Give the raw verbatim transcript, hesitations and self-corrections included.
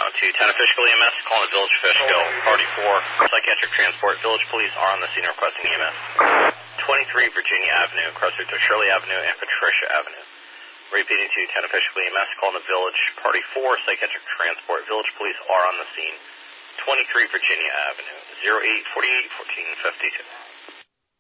now to Town Official E M S, calling the Village Fishkill, Party four, psychiatric transport. Village police are on the scene requesting E M S. twenty-three Virginia Avenue, crossroads of Shirley Avenue and Patricia Avenue. Repeating to Town Official E M S, calling the Village, Party four, psychiatric transport. Village police are on the scene. twenty-three Virginia Avenue, zero eight four eight one four five two.